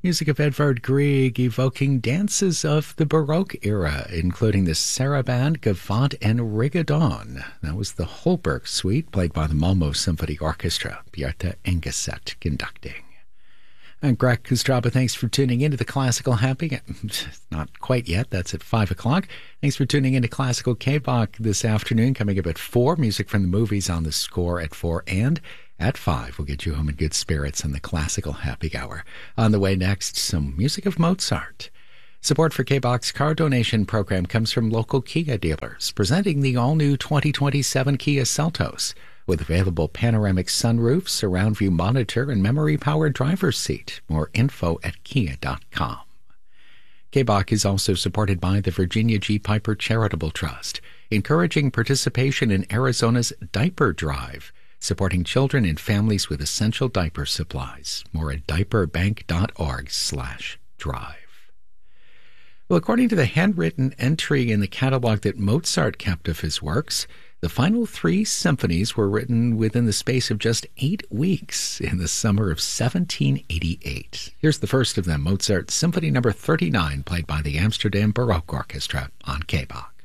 Music of Edvard Grieg evoking dances of the Baroque era, including the Sarabande, Gavotte, and Rigodon. That was the Holberg Suite, played by the Malmö Symphony Orchestra, Bjarte Engeset conducting. I'm Greg Kostraba. Thanks for tuning into the Classical Happy. Not quite yet. That's at 5 o'clock. Thanks for tuning into Classical K-Bach this afternoon. Coming up at 4, music from the movies on the score at 4, and at 5, we'll get you home in good spirits in the Classical Happy Hour. On the way next, some music of Mozart. Support for K-Bach's car donation program comes from local Kia dealers, presenting the all-new 2027 Kia Seltos, with available panoramic sunroof, surround view monitor, and memory-powered driver's seat. More info at kia.com. K-Bach is also supported by the Virginia G. Piper Charitable Trust, encouraging participation in Arizona's Diaper Drive, supporting children and families with essential diaper supplies. More at diaperbank.org/drive. Well, according to the handwritten entry in the catalog that Mozart kept of his works, the final 3 symphonies were written within the space of just 8 weeks in the summer of 1788. Here's the first of them, Mozart Symphony No. 39, played by the Amsterdam Baroque Orchestra on K-Bach.